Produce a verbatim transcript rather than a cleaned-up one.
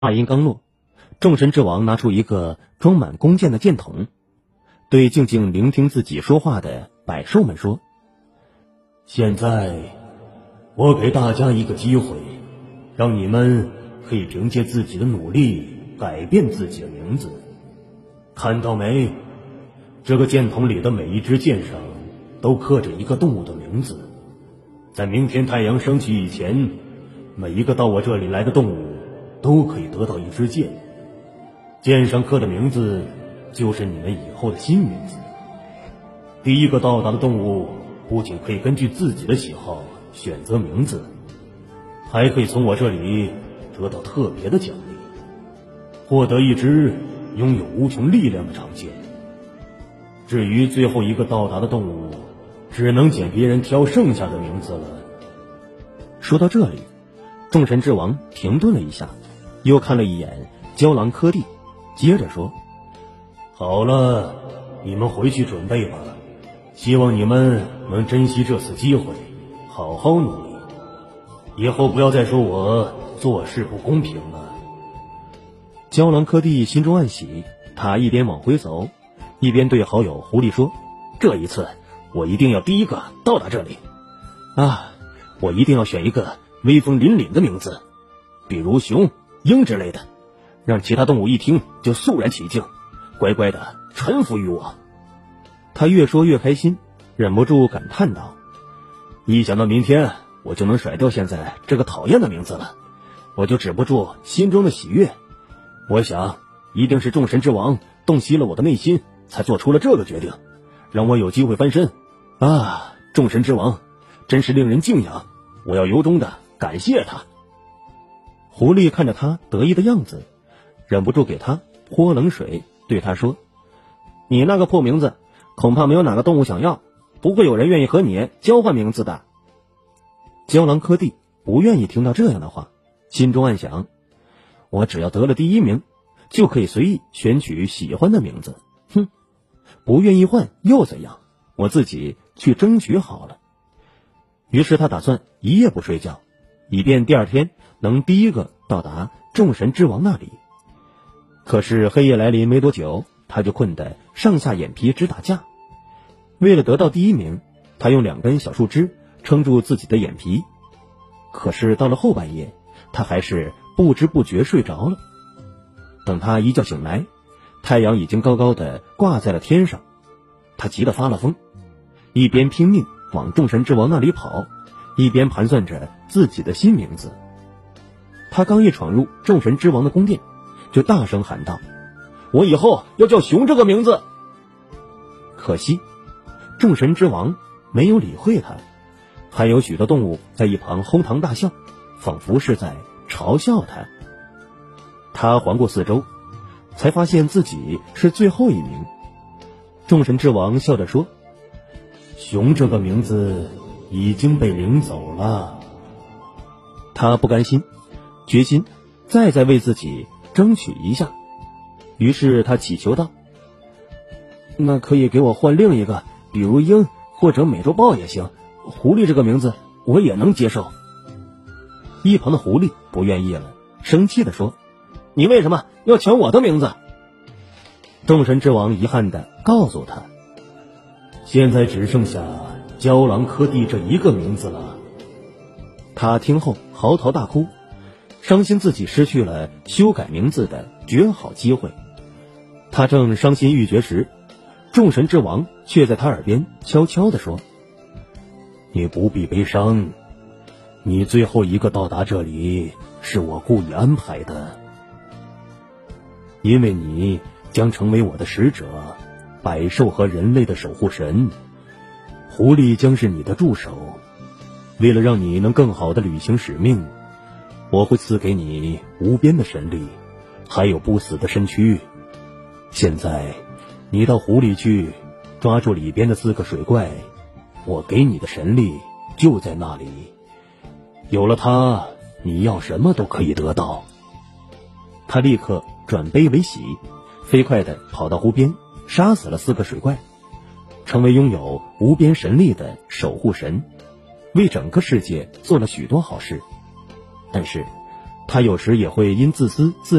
话音刚落，众神之王拿出一个装满弓箭的箭筒，对静静聆听自己说话的百兽们说： 现在我给大家一个机会，让你们可以凭借自己的努力改变自己的名字。看到没？这个箭筒里的每一支箭上都刻着一个动物的名字。在明天太阳升起以前，每一个到我这里来的动物都可以得到一支箭，箭上刻的名字就是你们以后的新名字。第一个到达的动物不仅可以根据自己的喜好选择名字，还可以从我这里得到特别的奖励，获得一支拥有无穷力量的长剑。至于最后一个到达的动物，只能捡别人挑剩下的名字了。 说到这里，众神之王停顿了一下，又看了一眼郊狼柯蒂，接着说： 好了，你们回去准备吧，希望你们能珍惜这次机会，好好努力，以后不要再说我做事不公平了。 郊狼柯蒂心中暗喜，他一边往回走，一边对好友狐狸说：这一次我一定要第一个到达这里啊！我一定要选一个威风凛凛的名字，比如熊、鹰之类的，让其他动物一听就肃然起敬，乖乖的臣服于我。他越说越开心，忍不住感叹道：一想到明天我就能甩掉现在这个讨厌的名字了，我就止不住心中的喜悦。我想一定是众神之王洞悉了我的内心，才做出了这个决定，让我有机会翻身啊！众神之王真是令人敬仰，我要由衷的感谢他。狐狸看着他得意的样子，忍不住给他泼冷水，对他说：你那个破名字恐怕没有哪个动物想要，不会有人愿意和你交换名字的。郊狼柯蒂不愿意听到这样的话，心中暗想：我只要得了第一名，就可以随意选取喜欢的名字，哼，不愿意换又怎样，我自己去争取好了。于是他打算一夜不睡觉，以便第二天能第一个到达众神之王那里。可是黑夜来临没多久，他就困得上下眼皮直打架。为了得到第一名，他用两根小树枝撑住自己的眼皮。可是到了后半夜，他还是不知不觉睡着了。等他一觉醒来，太阳已经高高的挂在了天上。他急得发了疯，一边拼命往众神之王那里跑，一边盘算着自己的新名字。他刚一闯入众神之王的宫殿，就大声喊道：我以后要叫熊这个名字。可惜众神之王没有理会他，还有许多动物在一旁哄堂大笑，仿佛是在嘲笑他。他环顾四周，才发现自己是最后一名。众神之王笑着说： 熊这个名字已经被领走了。 他不甘心，决心再再为自己争取一下。于是他祈求道：那可以给我换另一个，比如鹰或者美洲豹也行，狐狸这个名字我也能接受。一旁的狐狸不愿意了，生气地说：你为什么要抢我的名字？众神之王遗憾地告诉他： 现在只剩下郊狼柯蒂这一个名字了。 他听后嚎啕大哭，伤心自己失去了修改名字的绝好机会。他正伤心欲绝时，众神之王却在他耳边悄悄地说： 你不必悲伤，你最后一个到达这里是我故意安排的，因为你将成为我的使者，百兽和人类的守护神，狐狸将是你的助手。为了让你能更好地履行使命，我会赐给你无边的神力，还有不死的身躯。现在你到湖里去，抓住里边的四个水怪，我给你的神力就在那里，有了它，你要什么都可以得到。 他立刻转悲为喜，飞快地跑到湖边，杀死了四个水怪，成为拥有无边神力的守护神，为整个世界做了许多好事。但是他有时也会因自私自